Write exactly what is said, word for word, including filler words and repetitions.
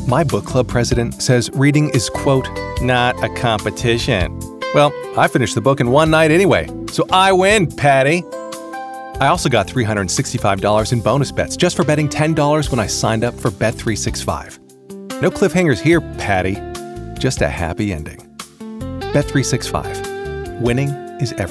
My book club president says reading is, quote, not a competition. Well, I finished the book in one night anyway, so I win, Patty. I also got three hundred sixty-five dollars in bonus bets just for betting ten dollars when I signed up for Bet three sixty-five. No cliffhangers here, Patty. Just a happy ending. Bet three sixty-five. Winning is everything.